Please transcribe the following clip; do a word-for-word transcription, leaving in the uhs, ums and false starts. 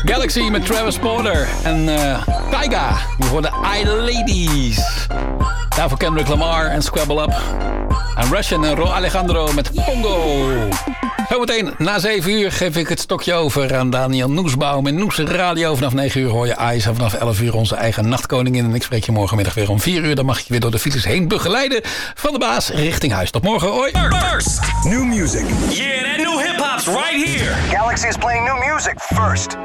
Galaxy met Travis Porter en uh, Tyga. Die worden I Ladies. Daarvoor Kendrick Lamar en Squabble Up. En Russian en Ro Alejandro met Pongo. Zometeen na zeven uur geef ik het stokje over aan Daniel Noesbaum in Noes Radio. Vanaf negen uur hoor je Ice en vanaf elf uur onze eigen nachtkoningin. En ik spreek je morgenmiddag weer om vier uur. Dan mag ik je weer door de files heen begeleiden van de baas richting huis. Tot morgen, hoi. First, new music. Yeah, that new hip-hop's right here. Galaxy is playing new music first.